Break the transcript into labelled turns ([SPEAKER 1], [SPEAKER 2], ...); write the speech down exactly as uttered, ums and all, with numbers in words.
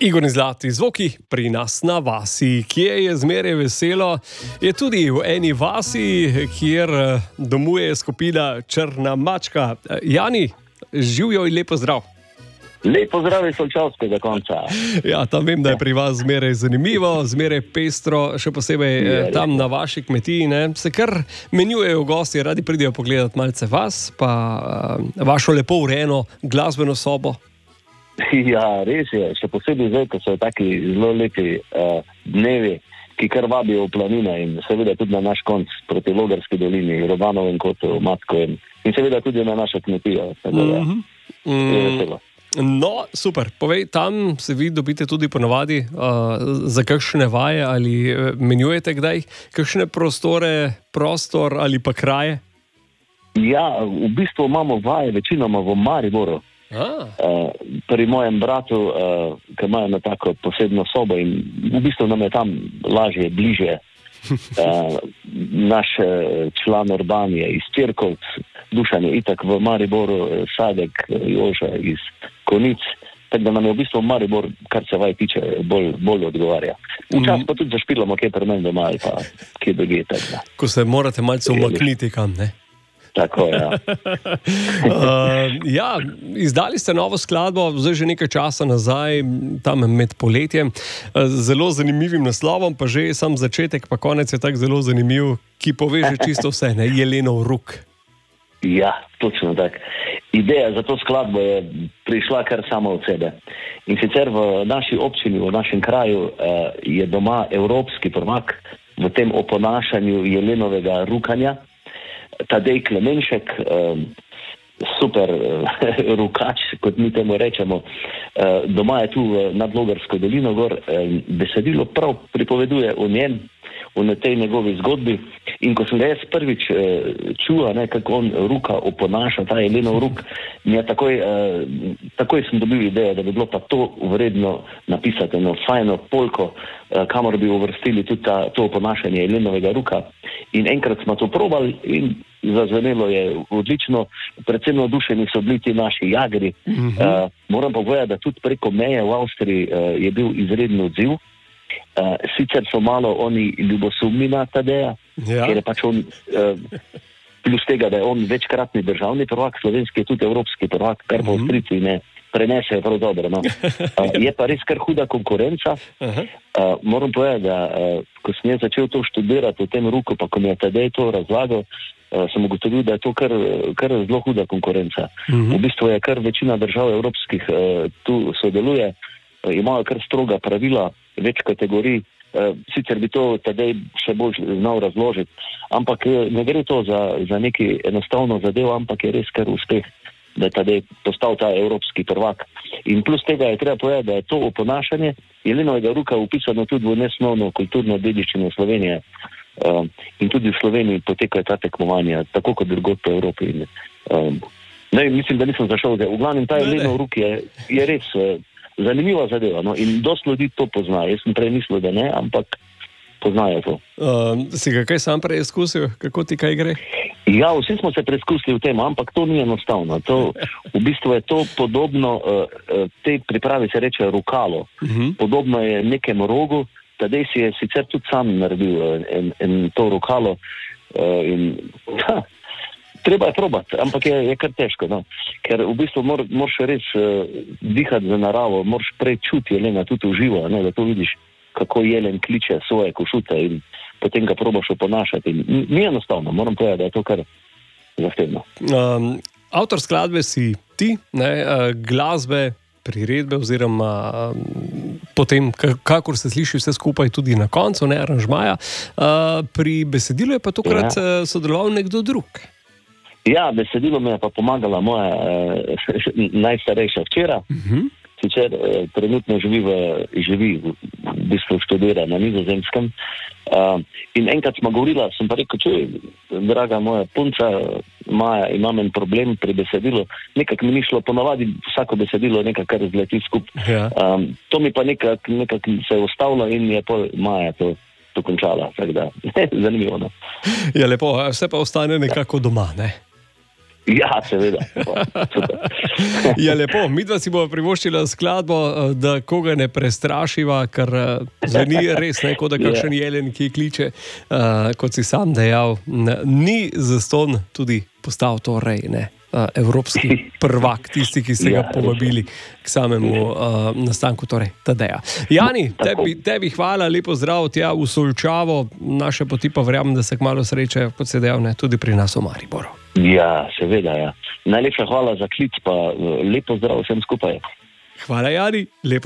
[SPEAKER 1] Igor in Zlati zvoki pri nas na vasi, kje je zmeraj veselo, je tudi v eni vasi, kjer domuje skupina Črna mačka. Jani, živijo in lepo zdrav.
[SPEAKER 2] Lepo zdrav iz Solčavskega konca.
[SPEAKER 1] Ja, tam vem, da je pri vas zmeraj zanimivo, zmeraj pestro, še posebej je, tam na vaši kmetiji, ne? Se kar menjujejo gosti, radi pridejo pogledati malce vas, pa uh, vašo lepo urejeno glasbeno sobo.
[SPEAKER 2] Ja, res je, še posebej zdaj, ko so taki zelo lepi uh, dnevi, ki kar vabijo v planine in seveda tudi na naš konc proti Logarski dolini, Robanovem kotu, Matkovem in seveda tudi na našo kmetijo. Tako da,
[SPEAKER 1] mm-hmm. je veselo. No, super. Povej, tam se vi dobite tudi ponavadi uh, za kakšne vaje ali menjujete kdaj kakšne prostore, prostor ali pa kraje?
[SPEAKER 2] Ja, v bistvu imamo vaje večinoma v Mariboru. Uh, pri mojem bratu, uh, ki imajo na tako posebno sobo in v bistvu nam je tam lažje, bliže. Uh, naš član Urban je iz Cirkovc, Dušan je itak v Mariboru, Sadek, Joža iz Konic, tako da nam je v bistvu Maribor, kar se vaj tiče, bolj, bolj odgovarja. Včasih pa tudi zašpilamo kje pri meni doma ali pa kje druge.
[SPEAKER 1] Ko se morate malce umakniti kam, ne?
[SPEAKER 2] Tako, ja.
[SPEAKER 1] uh, ja, izdali ste novo skladbo, zdaj že nekaj časa nazaj, tam med poletjem, zelo zanimivim naslovom, pa že sam začetek, pa konec je tak zelo zanimiv, ki poveže čisto vse, ne? Jelenov ruk.
[SPEAKER 2] Ja, točno tak. Ideja za to skladbo je prišla kar sama od sebe. In sicer v naši občini, v našem kraju uh, je doma evropski prvak v tem oponašanju jelenovega rukanja. Tadej Klemenšek, um, super uh, rukač, kot mi temu rečemo, uh, doma je tu nad Logarsko dolino gor, um, besedilo prav pripoveduje o njem, o tej njegovi zgodbi. In ko sem ga jaz prvič uh, čula, ne, kako on ruka oponaša, ta jelenov ruk, mi je takoj, uh, takoj sem dobil idejo, da bi bilo pa to vredno napisati, eno fajno polko, uh, kamor bi uvrstili tudi ta, to oponašanje jelenovega ruka. In enkrat smo to probali in zazvenelo je odlično, predvsem navdušeni so bili ti naši jagri. Uh-huh. Uh, moram pa povedati, da tudi preko meje v Avstriji uh, je bil izredno odziv. Uh, sicer so malo oni ljubosumni na Tadeja, ja. Ker je pač on, uh, plus tega, da je on večkratni državni prvak, slovenski je tudi evropski prvak, kar pa uh-huh. Avstrijci ne prenesejo prav dobro. No. Uh, je pa res kar huda konkurenca. Uh-huh. Uh, moram povedati, da uh, ko sem jaz začel to študirati v tem ruku, pa ko mi je Tadej to razlagal, uh, sem ugotovil, da je to kar, kar zelo huda konkurenca. Uh-huh. V bistvu je kar večina držav evropskih uh, tu sodeluje, uh, imajo kar stroga pravila, več kategorij. Uh, sicer bi to Tadej še bolj znal razložiti, ampak uh, ne gre to za, za neki enostavno zadevo, ampak je res kar uspeh, da je Tadej postal ta evropski prvak. In plus tega je treba povedati, da je to oponašanje jelenovega ruka upisano tudi v nesnovno kulturno dediščino Slovenije. Uh, in tudi v Sloveniji potekajo ta tekmovanja, tako kot drugod po Evropi. In, um, ne, mislim, da nisem zašel. V glavnem ta jelenov ruk je, je res uh, zanimiva zadeva. No? In dosti ljudi to pozna. Jaz sem prej mislil, da ne, ampak poznajo to.
[SPEAKER 1] Uh, si ga kaj sam prej izkusil? Kako ti kaj gre?
[SPEAKER 2] Ja, vsi smo se preizkusili v tem, ampak to ni enostavno. To, v bistvu je to podobno, uh, tej pripravi se reče rukalo. Uh-huh. Podobno je nekemu rogu. Tadej si je sicer tudi sam naredil en, en to rukalo. Uh, in, ha, treba je probati, ampak je, je kar težko. No? Ker v bistvu mor, moraš res uh, dihati za naravo, moraš prej čuti jelena tudi v živo, ne, da to vidiš, kako jelen kliče svoje košute in potem ga probaš oponašati. In ni enostavno, moram povedati, da je to kar zahtevno.
[SPEAKER 1] Um, avtor skladbe si ti, ne, uh, glasbe, priredbe oziroma um, potem, kakor se sliši vse skupaj tudi na koncu, ne, aranžmaja. Uh, pri besedilu je pa tokrat ja. sodeloval nekdo drug.
[SPEAKER 2] Ja, besedilo mi je pa pomagala moja uh, najstarejša včera. Uh-huh. Sicer uh, trenutno živi v, živi v, v bistvu študira na Nizozemskem. Uh, in enkrat smo govorila, sem pa rekel, čuj, draga moja punca, Maja, imam en problem pri besedilu. Nekak mi ni šlo, ponavadi vsako besedilo nekak kar zleti skup. Ja. Um, to mi pa nekak, nekak se je ustavilo in je pol Maja to, to končala. Tak da, zanimivo, no.
[SPEAKER 1] Ja, lepo, vse pa ostane nekako doma, ne?
[SPEAKER 2] Ja, seveda.
[SPEAKER 1] Ja, lepo. Midva si bova privoščila skladbo, da koga ne prestrašiva, ker zveni res neko, da kakšen jelen, ki kliče, uh, kot si sam dejal, ni zastonj tudi postal torej, ne, uh, evropski prvak, tisti, ki ste ga povabili k samemu uh, nastanku, torej Tadeja. Jani, tebi, tebi hvala, lepo zdrav tja v Solčavo, naše poti pa verjamem, da se kmalu srečajo, kot se dejal, ne, tudi pri nas v Mariboru.
[SPEAKER 2] Ja, seveda, ja. Najlepša hvala za klic, pa lepo zdrav vsem skupaj.
[SPEAKER 1] Hvala, Jani. Lepo